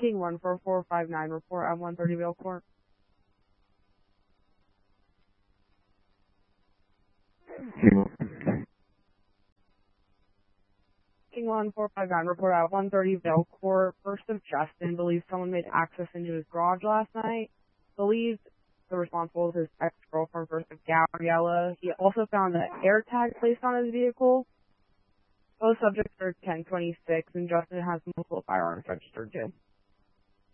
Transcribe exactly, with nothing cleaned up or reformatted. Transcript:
King one four four five nine, report at one thirty Vale Court. King one four five nine, report at one thirty Vale Court. First of Justin believes someone made access into his garage last night. Believes the responsible is his ex-girlfriend, First of Gabriella. He also found an air tag placed on his vehicle. Both subjects are ten twenty-six, and Justin has multiple firearms registered too.